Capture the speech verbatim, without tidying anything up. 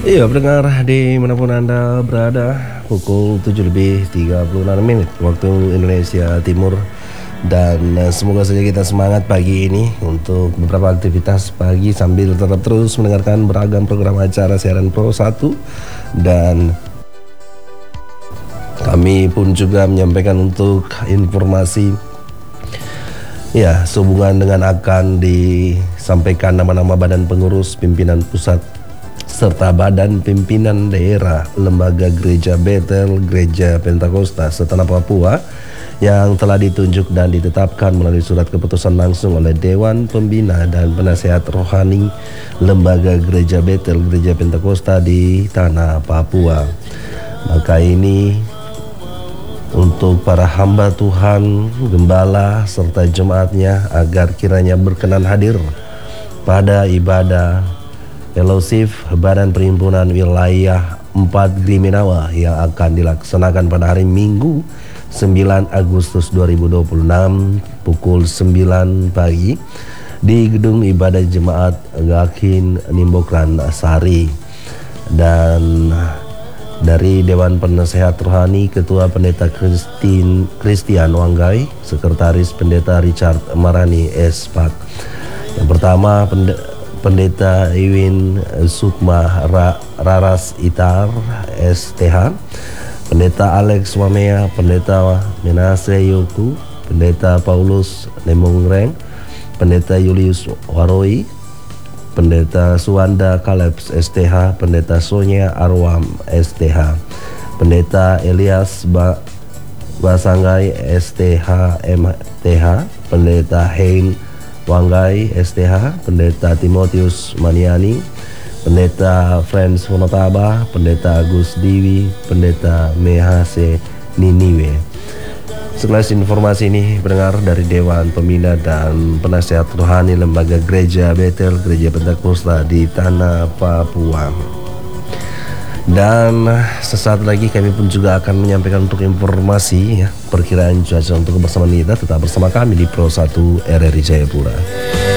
Iya, pendengar dimanapun Anda berada, pukul tujuh lebih tiga puluh enam menit waktu Indonesia Timur. Dan eh, semoga saja kita semangat pagi ini untuk beberapa aktivitas pagi sambil tetap terus mendengarkan beragam program acara siaran Pro satu. Dan kami pun juga menyampaikan untuk informasi ya sehubungan dengan akan disampaikan nama-nama badan pengurus pimpinan pusat serta badan pimpinan daerah lembaga gereja Bethel, gereja Pentakosta setanah Papua yang telah ditunjuk dan ditetapkan melalui surat keputusan langsung oleh Dewan Pembina dan Penasehat Rohani lembaga gereja Bethel, gereja Pentakosta di tanah Papua. Maka ini untuk para hamba Tuhan, gembala serta jemaatnya agar kiranya berkenan hadir pada ibadah fellowship Badan Perhimpunan Wilayah empat Griminawa yang akan dilaksanakan pada hari Minggu sembilan Agustus dua ribu dua puluh enam pukul sembilan pagi di Gedung Ibadah Jemaat Gakin Nimbokran Sari. Dan dari Dewan Penasehat Rohani, Ketua Pendeta Christine, Christian Wanggai, Sekretaris Pendeta Richard Marani S. Pak. Yang pertama Pendeta Iwin Sukma Ra, Raras Itar S T H, Pendeta Alex Wamea, Pendeta Menase Yoku, Pendeta Paulus Nemongreng, Pendeta Julius Waroi, Pendeta Suwanda Kaleps S T H, Pendeta Sonya Arwam S T H, Pendeta Elias ba Basanggai S T H M T H, Pendeta Hein Wanggai S T H, Pendeta Timotius Maniani, Pendeta Friends Wonotaba, Pendeta Agus Diwi, Pendeta Mehase Niniwe. Sekelas informasi ini pendengar dari Dewan Pembina dan Penasehat Rohani Lembaga Gereja Bethel, Gereja Pentakosta di tanah Papua. Dan sesaat lagi kami pun juga akan menyampaikan untuk informasi ya, perkiraan cuaca untuk kebersamaan kita. Tetap bersama kami di Pro satu R R I Jayapura.